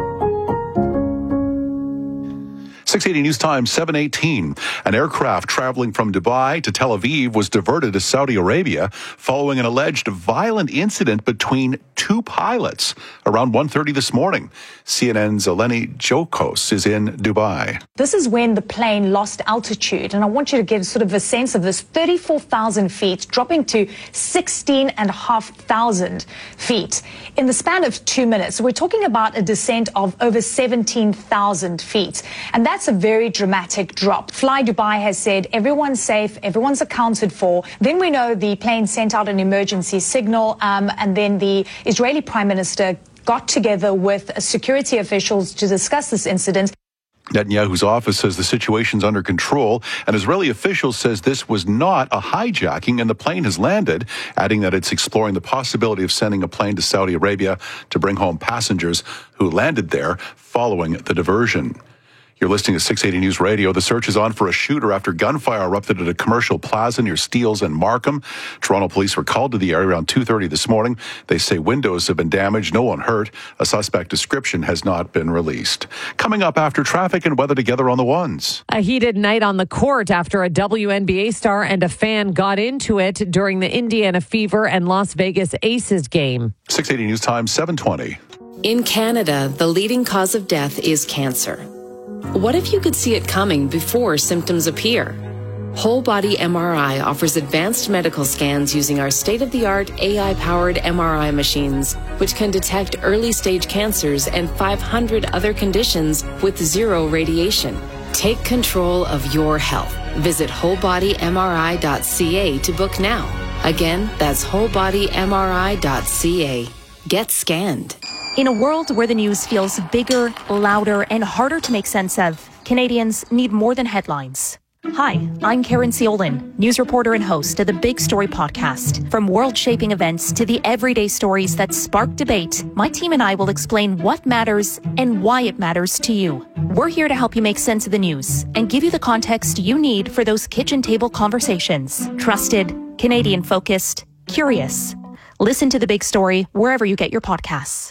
six eighty News Time, seven eighteen. An aircraft traveling from Dubai to Tel Aviv was diverted to Saudi Arabia following an alleged violent incident between two pilots around one thirty this morning. C N N's Eleni Jokos is in Dubai. This is when the plane lost altitude, and I want you to get sort of a sense of this. thirty-four thousand feet, dropping to sixteen and a half thousand feet in the span of two minutes. We're talking about a descent of over seventeen thousand feet, and that's a very dramatic drop. Fly Dubai has said everyone's safe, everyone's accounted for. Then we know the plane sent out an emergency signal, um, and then the Israeli Prime Minister got together with security officials to discuss this incident. Netanyahu's office says the situation's under control, and Israeli officials says this was not a hijacking and the plane has landed, adding that it's exploring the possibility of sending a plane to Saudi Arabia to bring home passengers who landed there following the diversion. You're listening to six eighty News Radio. The search is on for a shooter after gunfire erupted at a commercial plaza near Steeles and Markham. Toronto police were called to the area around two thirty this morning. They say windows have been damaged, no one hurt. A suspect description has not been released. Coming up after traffic and weather together on the ones. A heated night on the court after a W N B A star and a fan got into it during the Indiana Fever and Las Vegas Aces game. six eighty News Time, seven twenty. In Canada, the leading cause of death is cancer. What if you could see it coming before symptoms appear? Whole Body M R I offers advanced medical scans using our state-of-the-art A I-powered M R I machines, which can detect early-stage cancers and five hundred other conditions with zero radiation. Take control of your health. Visit whole body M R I dot C A to book now. Again, that's whole body M R I dot C A. Get scanned. In a world where the news feels bigger, louder, and harder to make sense of, Canadians need more than headlines. Hi, I'm Karen Ciolin, news reporter and host of the Big Story podcast. From world-shaping events to the everyday stories that spark debate, my team and I will explain what matters and why it matters to you. We're here to help you make sense of the news and give you the context you need for those kitchen table conversations. Trusted, Canadian-focused, curious. Listen to The Big Story wherever you get your podcasts.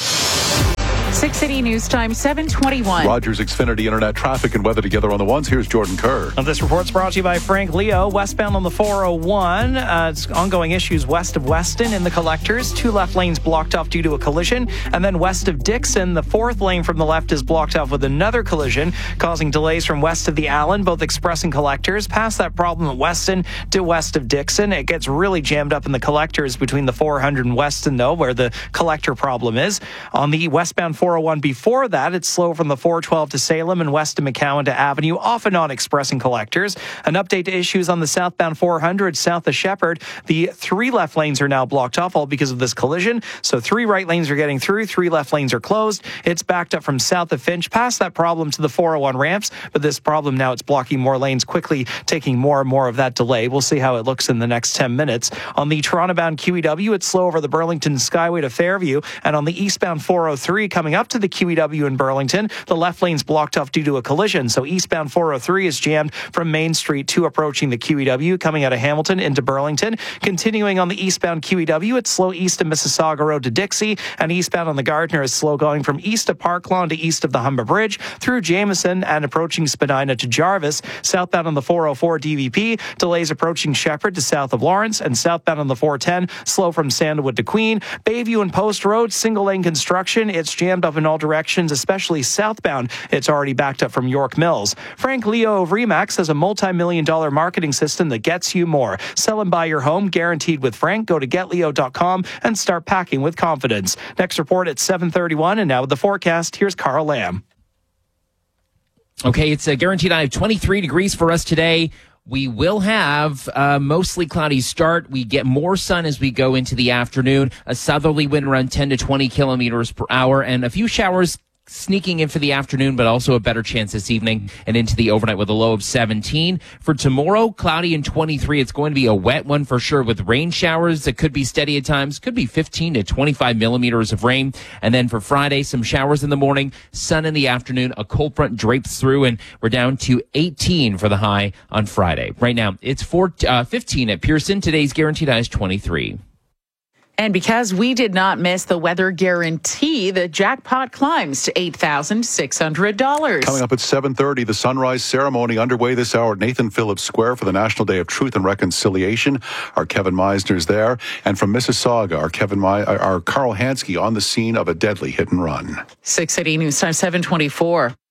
six eighty News Time, seven twenty-one. Rogers Xfinity Internet traffic and weather together on the ones. Here's Jordan Kerr. And this report's brought to you by Frank Leo. Westbound on the four oh one. Uh, it's ongoing issues west of Weston in the collectors. Two left lanes blocked off due to a collision. And then west of Dixon, the fourth lane from the left is blocked off with another collision, causing delays from west of the Allen, both express and collectors. Past that problem at Weston to west of Dixon. It gets really jammed up in the collectors between the four hundred and Weston, though, where the collector problem is. On the westbound four oh one before that, it's slow from the four twelve to Salem and west of McCowan to Avenue, off and on express and collectors. An update to issues on the southbound four hundred south of Shepherd. The three left lanes are now blocked off, all because of this collision. So three right lanes are getting through, three left lanes are closed. It's backed up from south of Finch, past that problem to the four oh one ramps, but this problem now it's blocking more lanes, quickly taking more and more of that delay. We'll see how it looks in the next ten minutes. On the Toronto-bound Q E W, it's slow over the Burlington Skyway to Fairview, and on the eastbound four oh three coming up to the Q E W in Burlington, the left lane's blocked off due to a collision. So eastbound four oh three is jammed from Main Street to approaching the Q E W, coming out of Hamilton into Burlington. Continuing on the eastbound Q E W, it's slow east of Mississauga Road to Dixie, and eastbound on the Gardner is slow going from east of Park Lawn to east of the Humber Bridge, through Jameson and approaching Spadina to Jarvis. Southbound on the four oh four D V P, delays approaching Shepherd to south of Lawrence, and southbound on the four ten, slow from Sandalwood to Queen. Bayview and Post Road, single lane construction. It's jammed up in all directions, especially southbound. It's already backed up from York Mills. Frank Leo of Remax has a multi-million dollar marketing system that gets you more. Sell and buy your home, guaranteed with Frank. Go to get leo dot com and start packing with confidence. Next report at seven thirty-one, and now with the forecast, here's Carl Lamb. Okay, it's a guaranteed high of twenty-three degrees for us today. We will have a mostly cloudy start. We get more sun as we go into the afternoon. A southerly wind around ten to twenty kilometers per hour, and a few showers sneaking in for the afternoon, but also a better chance this evening and into the overnight with a low of seventeen. For tomorrow, cloudy and twenty-three. It's going to be a wet one for sure with rain showers that could be steady at times, could be fifteen to twenty-five millimeters of rain. And then for Friday, some showers in the morning, sun in the afternoon, a cold front drapes through, and we're down to eighteen for the high on Friday. Right now, it's four, uh, fifteen at Pearson. Today's guaranteed high is twenty-three. And because we did not miss the weather guarantee, the jackpot climbs to eight thousand six hundred dollars. Coming up at seven thirty, the sunrise ceremony underway this hour at Nathan Phillips Square for the National Day of Truth and Reconciliation. Our Kevin Meisner's there. And from Mississauga, our Kevin Me- our Carl Hansky on the scene of a deadly hit and run. six eighty News Time, seven twenty-four.